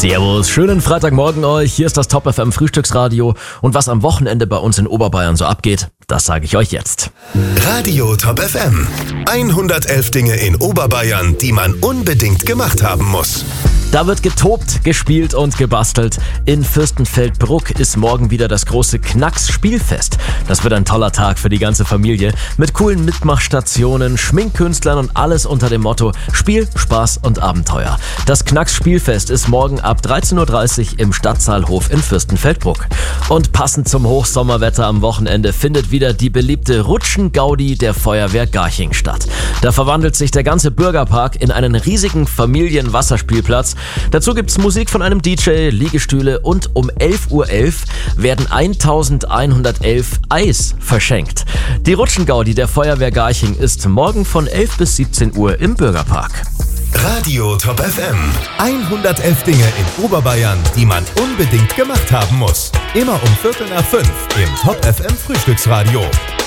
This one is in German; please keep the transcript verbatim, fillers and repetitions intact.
Servus, schönen Freitagmorgen euch. Hier ist das Top F M Frühstücksradio. Und was am Wochenende bei uns in Oberbayern so abgeht, das sage ich euch jetzt. Radio Top F M. hundertelf Dinge in Oberbayern, die man unbedingt gemacht haben muss. Da wird getobt, gespielt und gebastelt. In Fürstenfeldbruck ist morgen wieder das große Knacks-Spielfest. Das wird ein toller Tag für die ganze Familie. Mit coolen Mitmachstationen, Schminkkünstlern und alles unter dem Motto Spiel, Spaß und Abenteuer. Das Knacks-Spielfest ist morgen ab dreizehn Uhr dreißig im Stadtsaalhof in Fürstenfeldbruck. Und passend zum Hochsommerwetter am Wochenende findet wieder die beliebte Rutschen-Gaudi der Feuerwehr Garching statt. Da verwandelt sich der ganze Bürgerpark in einen riesigen Familienwasserspielplatz. Dazu gibt's Musik von einem D J, Liegestühle und um elf Uhr elf werden elfhundertelf Eis verschenkt. Die Rutschen-Gaudi der Feuerwehr Garching ist morgen von elf bis siebzehn Uhr im Bürgerpark. Radio Top F M. hundertelf Dinge in Oberbayern, die man unbedingt gemacht haben muss. Immer um Viertel nach fünf im Top F M Frühstücksradio.